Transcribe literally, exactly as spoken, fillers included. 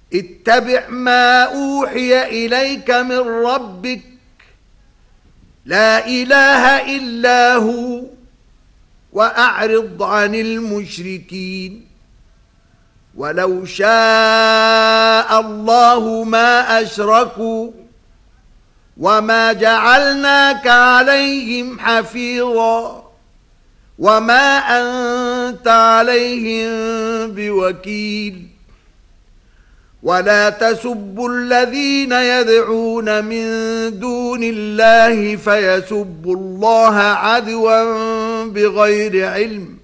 اتبع ما أوحي إليك من ربك لا إله إلا هو وأعرض عن المشركين ولو شاء الله ما أشركوا وما جعلناك عليهم حفيظا وما أنت عليهم بوكيل ولا تسبوا الذين يدعون من دون الله فيسبوا الله عدوا بغير علم